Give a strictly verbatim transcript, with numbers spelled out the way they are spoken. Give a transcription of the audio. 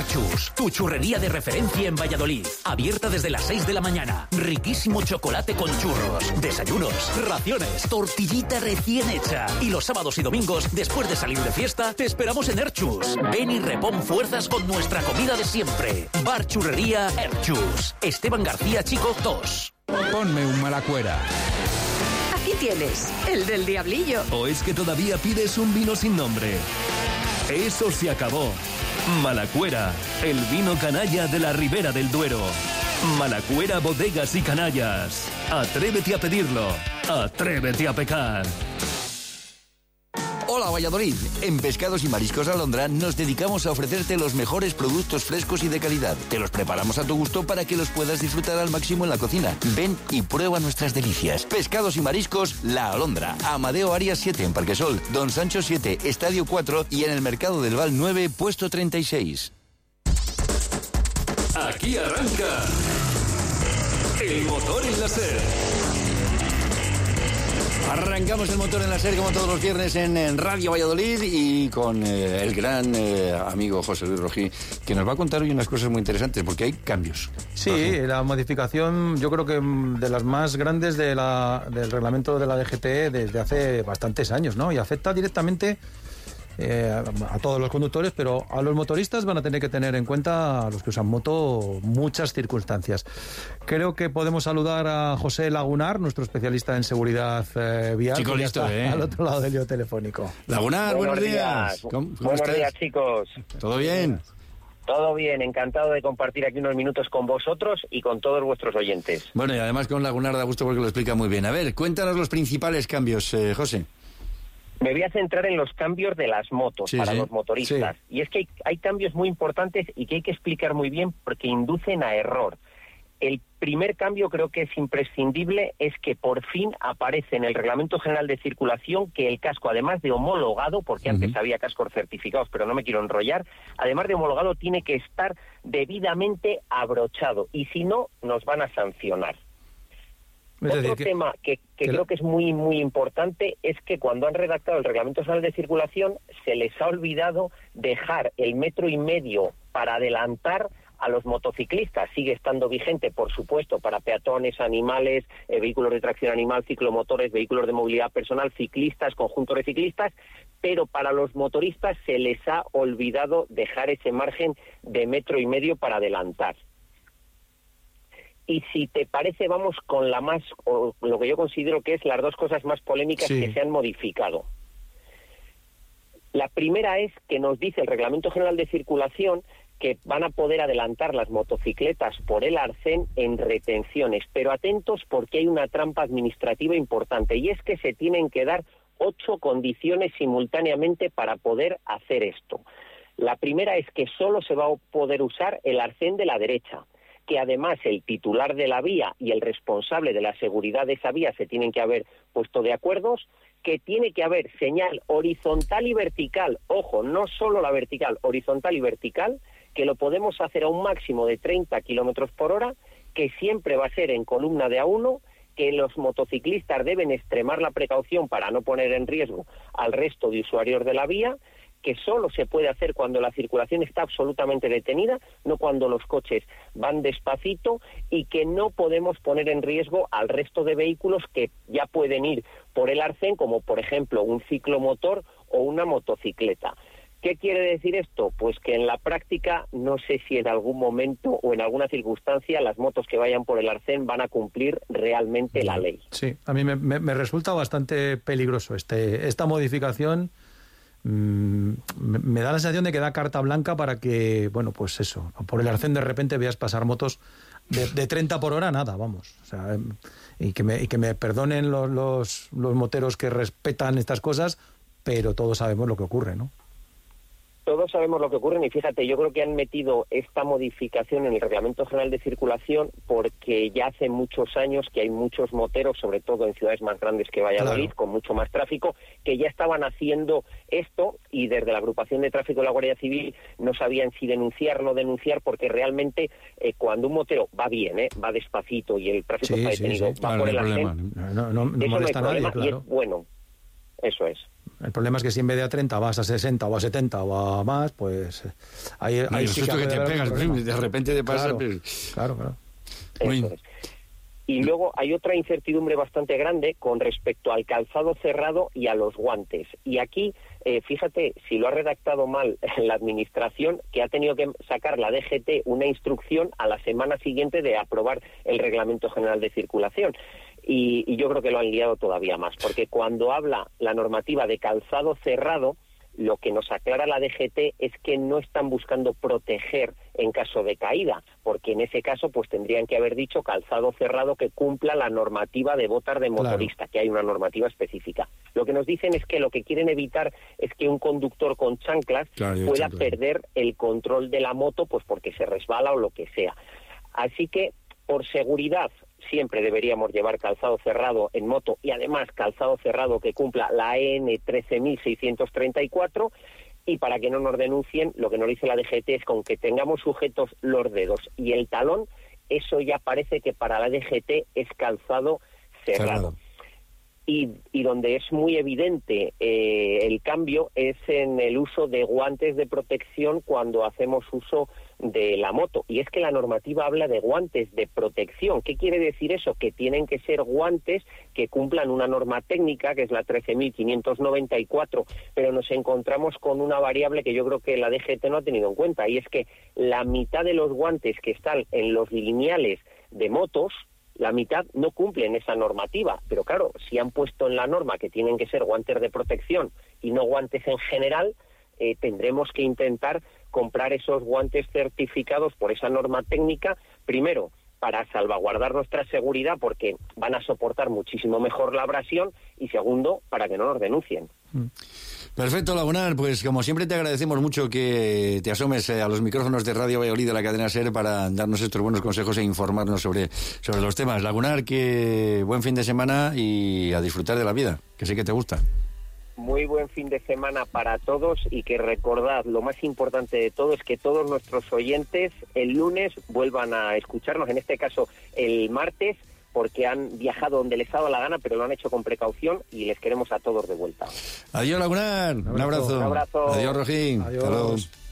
Erchus, tu churrería de referencia en Valladolid. Abierta desde las seis de la mañana. Riquísimo chocolate con churros, desayunos, raciones, tortillita recién hecha. Y los sábados y domingos, después de salir de fiesta, te esperamos en Erchus. Ven y repon fuerzas con nuestra comida de siempre. Bar Churrería Erchus. Esteban García Chico dos. Ponme un Malacuera. Aquí tienes, el del diablillo. ¿O es que todavía pides un vino sin nombre? Eso se acabó. Malacuera, el vino canalla de la Ribera del Duero. Malacuera Bodegas y Canallas. Atrévete a pedirlo. Atrévete a pecar. Hola Valladolid, en Pescados y Mariscos Alondra nos dedicamos a ofrecerte los mejores productos frescos y de calidad. Te los preparamos a tu gusto para que los puedas disfrutar al máximo en la cocina. Ven y prueba nuestras delicias. Pescados y Mariscos La Alondra, Amadeo Arias siete en Parquesol, Don Sancho siete, Estadio cuatro y en el Mercado del Val nueve, puesto treinta y seis. Aquí arranca el motor en la SER. Arrancamos el motor en la SER como todos los viernes en, en Radio Valladolid y con eh, el gran eh, amigo José Luis Rojí, que nos va a contar hoy unas cosas muy interesantes porque hay cambios. Sí, Rojí. La modificación yo creo que de las más grandes de la, del reglamento de la D G T desde hace bastantes años, ¿no? Y afecta directamente eh, a todos los conductores, pero a los motoristas van a tener que tener en cuenta, a los que usan moto, muchas circunstancias. Creo que podemos saludar a José Lagunar, nuestro especialista en seguridad eh, vial. Chico listo, ¿eh? Al otro lado del lío telefónico. Lagunar, buenos, buenos días. días. ¿Cómo, cómo buenos estás? días, chicos. ¿Todo bien? Todo bien, encantado de compartir aquí unos minutos con vosotros y con todos vuestros oyentes. Bueno, y además con Lagunar da gusto porque lo explica muy bien. A ver, cuéntanos los principales cambios, eh, José. Me voy a centrar en los cambios de las motos sí, para sí, los motoristas. Sí. Y es que hay, hay cambios muy importantes y que hay que explicar muy bien porque inducen a error. El primer cambio, creo que es imprescindible, es que por fin aparece en el Reglamento General de Circulación que el casco, además de homologado, porque uh-huh. antes había cascos certificados, pero no me quiero enrollar, además de homologado tiene que estar debidamente abrochado y si no, nos van a sancionar. Otro decir, que, tema que, que, que creo que es muy muy importante es que cuando han redactado el Reglamento General de Circulación se les ha olvidado dejar el metro y medio para adelantar a los motociclistas. Sigue estando vigente, por supuesto, para peatones, animales, eh, vehículos de tracción animal, ciclomotores, vehículos de movilidad personal, ciclistas, conjuntos de ciclistas, pero para los motoristas se les ha olvidado dejar ese margen de metro y medio para adelantar. Y si te parece, vamos con la más, o lo que yo considero que es las dos cosas más polémicas sí. que se han modificado. La primera es que nos dice el Reglamento General de Circulación que van a poder adelantar las motocicletas por el arcén en retenciones, pero atentos porque hay una trampa administrativa importante y es que se tienen que dar ocho condiciones simultáneamente para poder hacer esto. La primera es que solo se va a poder usar el arcén de la derecha, que además el titular de la vía y el responsable de la seguridad de esa vía se tienen que haber puesto de acuerdo, que tiene que haber señal horizontal y vertical, ojo, no solo la vertical, horizontal y vertical, que lo podemos hacer a un máximo de treinta kilómetros por hora, que siempre va a ser en columna de A uno, que los motociclistas deben extremar la precaución para no poner en riesgo al resto de usuarios de la vía, que solo se puede hacer cuando la circulación está absolutamente detenida, no cuando los coches van despacito, y que no podemos poner en riesgo al resto de vehículos que ya pueden ir por el arcén, como por ejemplo un ciclomotor o una motocicleta. ¿Qué quiere decir esto? Pues que en la práctica no sé si en algún momento o en alguna circunstancia las motos que vayan por el arcén van a cumplir realmente la ley. Sí, a mí me, me, me resulta bastante peligroso este, esta modificación. Mm, me, me da la sensación de que da carta blanca para que, bueno, pues eso, por el arcén de repente veas pasar motos de, de treinta por hora, nada, vamos. O sea, y que me, y que me perdonen los, los, los moteros que respetan estas cosas, pero todos sabemos lo que ocurre, ¿no? Todos sabemos lo que ocurre y fíjate, yo creo que han metido esta modificación en el Reglamento General de Circulación porque ya hace muchos años que hay muchos moteros, sobre todo en ciudades más grandes que Valladolid, claro, con mucho más tráfico, que ya estaban haciendo esto y desde la agrupación de tráfico de la Guardia Civil no sabían si denunciar o no denunciar porque realmente eh, cuando un motero va bien, eh, va despacito y el tráfico sí, está detenido, sí, sí, va claro, por el arcén, no, no, no, no eso molesta no hay a nadie, problema, claro. Y es bueno, eso es. El problema es que si en vez de a treinta vas a sesenta o a setenta o a más, pues ahí, no, ahí sí que, que te pegas, de repente te pasa. Claro, pero... claro, claro. Eso es. Y luego hay otra incertidumbre bastante grande con respecto al calzado cerrado y a los guantes. Y aquí, eh, fíjate, si lo ha redactado mal la Administración, que ha tenido que sacar la D G T una instrucción a la semana siguiente de aprobar el Reglamento General de Circulación. Y, y yo creo que lo han liado todavía más, porque cuando habla la normativa de calzado cerrado, lo que nos aclara la D G T es que no están buscando proteger en caso de caída, porque en ese caso pues tendrían que haber dicho calzado cerrado que cumpla la normativa de botas de motorista, claro, que hay una normativa específica. Lo que nos dicen es que lo que quieren evitar es que un conductor con chanclas claro, pueda chanclas. perder el control de la moto, pues porque se resbala o lo que sea. Así que, por seguridad, siempre deberíamos llevar calzado cerrado en moto y además calzado cerrado que cumpla la E N trece mil seiscientos treinta y cuatro, y para que no nos denuncien, lo que nos dice la D G T es con que tengamos sujetos los dedos y el talón, eso ya parece que para la D G T es calzado cerrado. cerrado. Y, y donde es muy evidente eh, el cambio es en el uso de guantes de protección cuando hacemos uso de la moto. Y es que la normativa habla de guantes de protección. ¿Qué quiere decir eso? Que tienen que ser guantes que cumplan una norma técnica, que es la trece mil quinientos noventa y cuatro, pero nos encontramos con una variable que yo creo que la D G T no ha tenido en cuenta, y es que la mitad de los guantes que están en los lineales de motos, la mitad no cumplen esa normativa, pero claro, si han puesto en la norma que tienen que ser guantes de protección y no guantes en general, eh, tendremos que intentar comprar esos guantes certificados por esa norma técnica, primero, para salvaguardar nuestra seguridad, porque van a soportar muchísimo mejor la abrasión, y segundo, para que no nos denuncien. Perfecto, Lagunar, pues como siempre te agradecemos mucho que te asomes a los micrófonos de Radio Valladolid de la cadena SER para darnos estos buenos consejos e informarnos sobre, sobre los temas. Lagunar, que buen fin de semana y a disfrutar de la vida, que sé que te gusta. Muy buen fin de semana para todos, y que recordad, lo más importante de todo es que todos nuestros oyentes el lunes vuelvan a escucharnos, en este caso el martes, porque han viajado donde les ha dado la gana, pero lo han hecho con precaución, y les queremos a todos de vuelta. Adiós, Lagunar. Un abrazo. Un abrazo. Adiós, Rojín. Adiós.